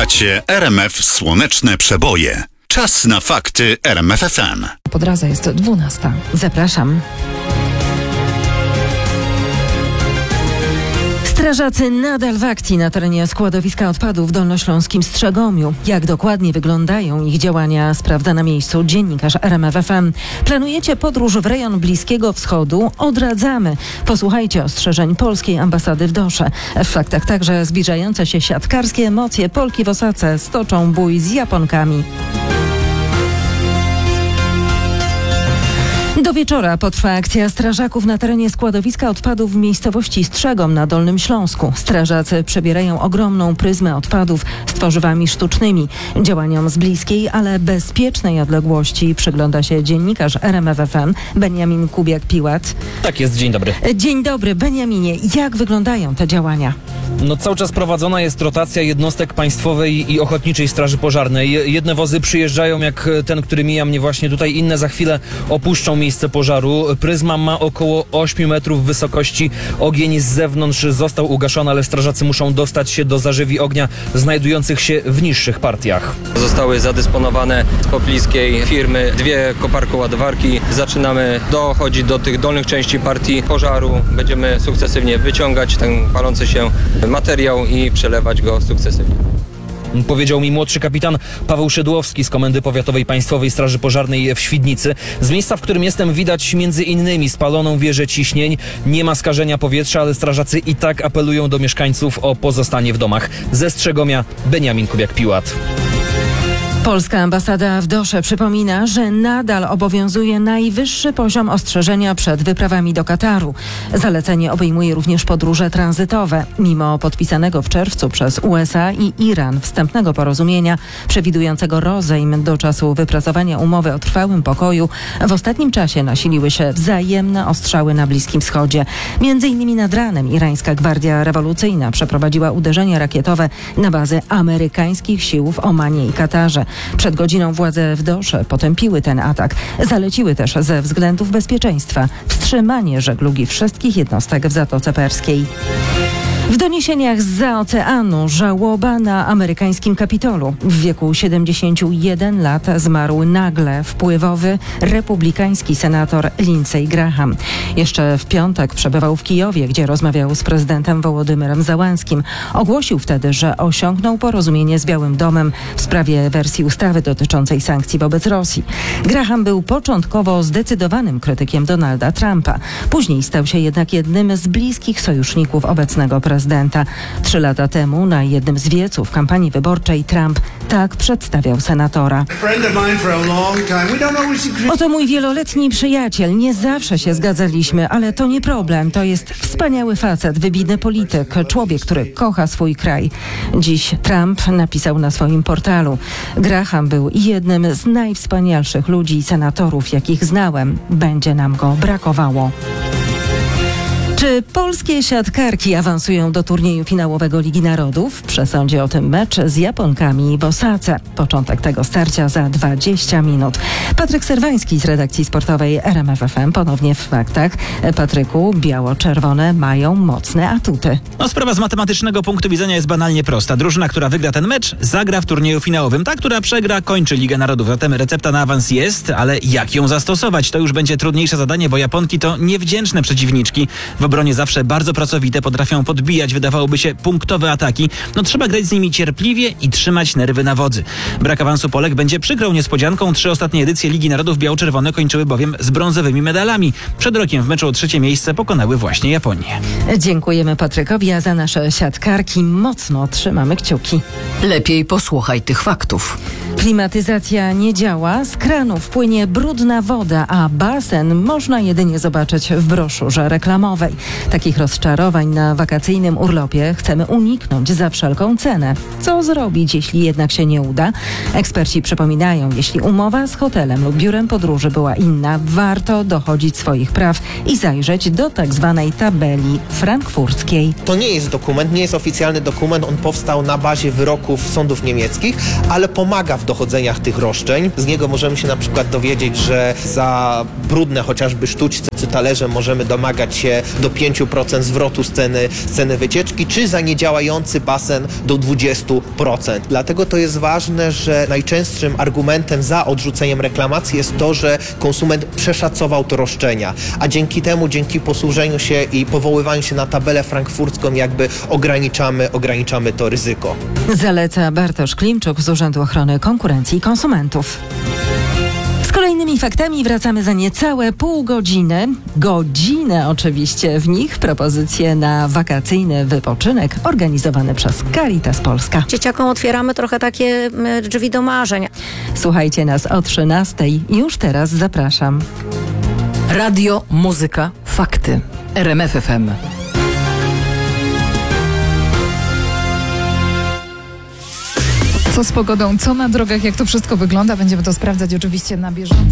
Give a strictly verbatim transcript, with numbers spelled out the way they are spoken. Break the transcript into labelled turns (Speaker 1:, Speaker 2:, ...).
Speaker 1: Słuchacie R M F Słoneczne Przeboje. Czas na fakty R M F F M.
Speaker 2: Po drodze jest dwunasta. Zapraszam. Strażacy nadal w akcji na terenie składowiska odpadów w dolnośląskim Strzegomiu. Jak dokładnie wyglądają ich działania, sprawdza na miejscu dziennikarz R M F F M. Planujecie podróż w rejon Bliskiego Wschodu? Odradzamy. Posłuchajcie ostrzeżeń polskiej ambasady w Dosze. W faktach także zbliżające się siatkarskie emocje. Polki w Osace stoczą bój z Japonkami. Do wieczora potrwa akcja strażaków na terenie składowiska odpadów w miejscowości Strzegom na Dolnym Śląsku. Strażacy przebierają ogromną pryzmę odpadów z tworzywami sztucznymi. Działaniom z bliskiej, ale bezpiecznej odległości przygląda się dziennikarz R M F F M Beniamin Kubiak-Piłat.
Speaker 3: Tak jest, dzień dobry.
Speaker 2: Dzień dobry, Beniaminie. Jak wyglądają te działania?
Speaker 3: No cały czas prowadzona jest rotacja jednostek Państwowej i Ochotniczej Straży Pożarnej. Jedne wozy przyjeżdżają jak ten, który mija mnie właśnie tutaj, inne za chwilę opuszczą miejsce pożaru. Pryzma ma około ośmiu metrów wysokości. Ogień z zewnątrz został ugaszony, ale strażacy muszą dostać się do zarzewi ognia znajdujących się w niższych partiach.
Speaker 4: Zostały zadysponowane z pobliskiej firmy dwie koparko-ładowarki. Zaczynamy dochodzić do tych dolnych części partii pożaru. Będziemy sukcesywnie wyciągać ten palący się materiał i przelewać go sukcesywnie.
Speaker 3: Powiedział mi młodszy kapitan Paweł Szydłowski z Komendy Powiatowej Państwowej Straży Pożarnej w Świdnicy. Z miejsca, w którym jestem, widać między innymi spaloną wieżę ciśnień. Nie ma skażenia powietrza, ale strażacy i tak apelują do mieszkańców o pozostanie w domach. Ze Strzegomia Beniamin Kubiak-Piłat.
Speaker 2: Polska ambasada w Dosze przypomina, że nadal obowiązuje najwyższy poziom ostrzeżenia przed wyprawami do Kataru. Zalecenie obejmuje również podróże tranzytowe. Mimo podpisanego w czerwcu przez U S A i Iran wstępnego porozumienia przewidującego rozejm do czasu wypracowania umowy o trwałym pokoju, w ostatnim czasie nasiliły się wzajemne ostrzały na Bliskim Wschodzie. Między innymi nad ranem irańska Gwardia Rewolucyjna przeprowadziła uderzenia rakietowe na bazy amerykańskich sił w Omanie i Katarze. Przed godziną władze w Dosze potępiły ten atak. Zaleciły też ze względów bezpieczeństwa wstrzymanie żeglugi wszystkich jednostek w Zatoce Perskiej. W doniesieniach zza oceanu żałoba na amerykańskim Kapitolu. W wieku siedemdziesięciu jeden lat zmarł nagle wpływowy republikański senator Lindsey Graham. Jeszcze w piątek przebywał w Kijowie, gdzie rozmawiał z prezydentem Wołodymyrem Załęskim. Ogłosił wtedy, że osiągnął porozumienie z Białym Domem w sprawie wersji ustawy dotyczącej sankcji wobec Rosji. Graham był początkowo zdecydowanym krytykiem Donalda Trumpa. Później stał się jednak jednym z bliskich sojuszników obecnego prezydenta. Prezydenta. Trzy lata temu na jednym z wieców kampanii wyborczej Trump tak przedstawiał senatora. Oto mój wieloletni przyjaciel. Nie zawsze się zgadzaliśmy, ale to nie problem. To jest wspaniały facet, wybitny polityk, człowiek, który kocha swój kraj. Dziś Trump napisał na swoim portalu: Graham był jednym z najwspanialszych ludzi i senatorów, jakich znałem. Będzie nam go brakowało. Czy polskie siatkarki awansują do turnieju finałowego Ligi Narodów? W przesądzie o tym mecz z Japonkami w Osace. Początek tego starcia za dwadzieścia minut. Patryk Serwański z redakcji sportowej R M F F M ponownie w faktach. Patryku, biało-czerwone mają mocne atuty.
Speaker 5: No, sprawa z matematycznego punktu widzenia jest banalnie prosta. Drużyna, która wygra ten mecz, zagra w turnieju finałowym. Ta, która przegra, kończy Ligę Narodów. Zatem recepta na awans jest, ale jak ją zastosować? To już będzie trudniejsze zadanie, bo Japonki to niewdzięczne przeciwniczki. W obronie zawsze bardzo pracowite, potrafią podbijać, wydawałoby się, punktowe ataki. No trzeba grać z nimi cierpliwie i trzymać nerwy na wodzy. Brak awansu Polek będzie przykrą niespodzianką. Trzy ostatnie edycje Ligi Narodów biało-czerwone kończyły bowiem z brązowymi medalami. Przed rokiem w meczu o trzecie miejsce pokonały właśnie Japonię.
Speaker 2: Dziękujemy Patrykowi, a za nasze siatkarki mocno trzymamy kciuki.
Speaker 6: Lepiej posłuchaj tych faktów.
Speaker 2: Klimatyzacja nie działa, z kranów płynie brudna woda, a basen można jedynie zobaczyć w broszurze reklamowej. Takich rozczarowań na wakacyjnym urlopie chcemy uniknąć za wszelką cenę. Co zrobić, jeśli jednak się nie uda? Eksperci przypominają, jeśli umowa z hotelem lub biurem podróży była inna, warto dochodzić swoich praw i zajrzeć do tak zwanej tabeli frankfurckiej.
Speaker 7: To nie jest dokument, nie jest oficjalny dokument, on powstał na bazie wyroków sądów niemieckich, ale pomaga w dochodzeniach tych roszczeń. Z niego możemy się na przykład dowiedzieć, że za brudne chociażby sztućce czy talerze możemy domagać się do do pięciu procent zwrotu z ceny, z ceny wycieczki, czy za niedziałający basen do dwudziestu procent. Dlatego to jest ważne, że najczęstszym argumentem za odrzuceniem reklamacji jest to, że konsument przeszacował to roszczenia, a dzięki temu, dzięki posłużeniu się i powoływaniu się na tabelę frankfurcką jakby ograniczamy, ograniczamy to ryzyko.
Speaker 2: Zaleca Bartosz Klimczuk z Urzędu Ochrony Konkurencji i Konsumentów. Z kolejnymi faktami wracamy za niecałe pół godziny. Godzinę oczywiście w nich propozycje na wakacyjny wypoczynek organizowany przez Caritas Polska.
Speaker 8: Dzieciakom otwieramy trochę takie m, drzwi do marzeń.
Speaker 2: Słuchajcie nas o trzynastej. Już teraz zapraszam.
Speaker 6: Radio, muzyka, fakty. R M F F M.
Speaker 9: Co z pogodą, co na drogach, jak to wszystko wygląda, będziemy to sprawdzać oczywiście na bieżąco.